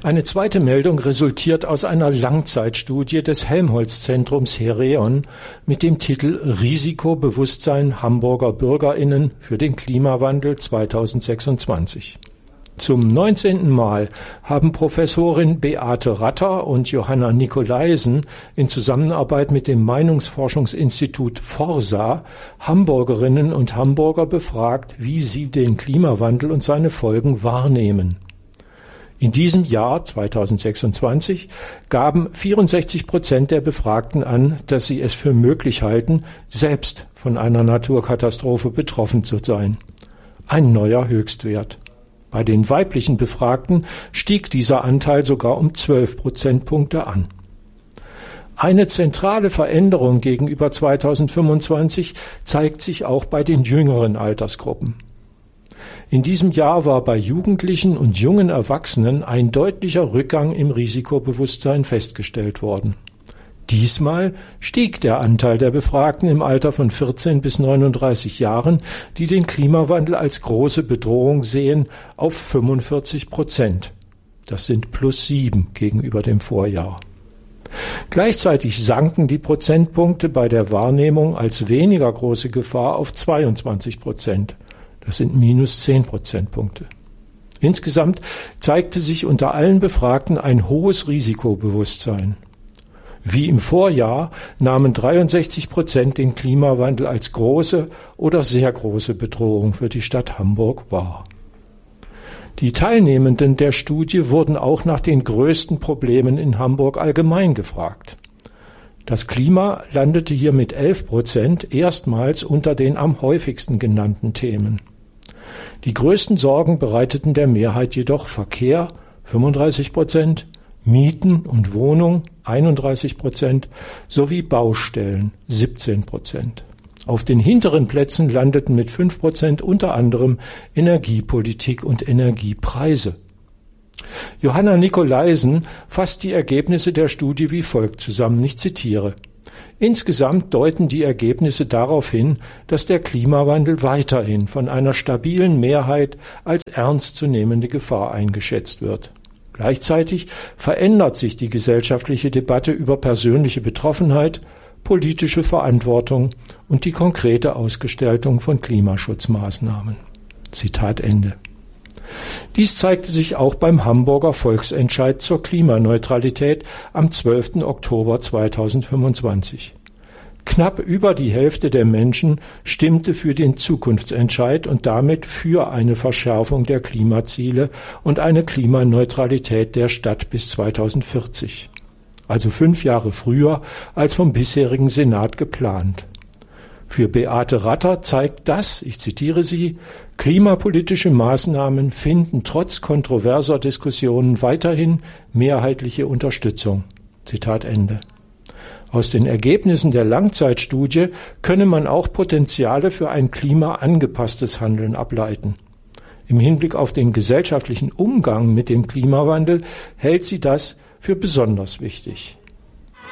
Eine zweite Meldung resultiert aus einer Langzeitstudie des Helmholtz-Zentrums Hereon mit dem Titel Risikobewusstsein Hamburger BürgerInnen für den Klimawandel 2026. Zum 19. Mal haben Professorin Beate Ratter und Johanna Nikolaisen in Zusammenarbeit mit dem Meinungsforschungsinstitut Forsa Hamburgerinnen und Hamburger befragt, wie sie den Klimawandel und seine Folgen wahrnehmen. In diesem Jahr 2026 gaben 64% der Befragten an, dass sie es für möglich halten, selbst von einer Naturkatastrophe betroffen zu sein. Ein neuer Höchstwert. Bei den weiblichen Befragten stieg dieser Anteil sogar um 12 Prozentpunkte an. Eine zentrale Veränderung gegenüber 2025 zeigt sich auch bei den jüngeren Altersgruppen. In diesem Jahr war bei Jugendlichen und jungen Erwachsenen ein deutlicher Rückgang im Risikobewusstsein festgestellt worden. Diesmal stieg der Anteil der Befragten im Alter von 14 bis 39 Jahren, die den Klimawandel als große Bedrohung sehen, auf 45%. Das sind +7 gegenüber dem Vorjahr. Gleichzeitig sanken die Prozentpunkte bei der Wahrnehmung als weniger große Gefahr auf 22%. Das sind -10 Prozentpunkte. Insgesamt zeigte sich unter allen Befragten ein hohes Risikobewusstsein. Wie im Vorjahr nahmen 63% den Klimawandel als große oder sehr große Bedrohung für die Stadt Hamburg wahr. Die Teilnehmenden der Studie wurden auch nach den größten Problemen in Hamburg allgemein gefragt. Das Klima landete hier mit 11% erstmals unter den am häufigsten genannten Themen. Die größten Sorgen bereiteten der Mehrheit jedoch Verkehr 35%, Mieten und Wohnung 31% sowie Baustellen 17%. Auf den hinteren Plätzen landeten mit 5% unter anderem Energiepolitik und Energiepreise. Johanna Nikolaisen fasst die Ergebnisse der Studie wie folgt zusammen, ich zitiere: Insgesamt deuten die Ergebnisse darauf hin, dass der Klimawandel weiterhin von einer stabilen Mehrheit als ernstzunehmende Gefahr eingeschätzt wird. Gleichzeitig verändert sich die gesellschaftliche Debatte über persönliche Betroffenheit, politische Verantwortung und die konkrete Ausgestaltung von Klimaschutzmaßnahmen. Zitat Ende. Dies zeigte sich auch beim Hamburger Volksentscheid zur Klimaneutralität am 12. Oktober 2025. Knapp über die Hälfte der Menschen stimmte für den Zukunftsentscheid und damit für eine Verschärfung der Klimaziele und eine Klimaneutralität der Stadt bis 2040. Also 5 Jahre früher als vom bisherigen Senat geplant. Für Beate Ratter zeigt das, ich zitiere sie, klimapolitische Maßnahmen finden trotz kontroverser Diskussionen weiterhin mehrheitliche Unterstützung. Zitat Ende. Aus den Ergebnissen der Langzeitstudie könne man auch Potenziale für ein klimaangepasstes Handeln ableiten. Im Hinblick auf den gesellschaftlichen Umgang mit dem Klimawandel hält sie das für besonders wichtig.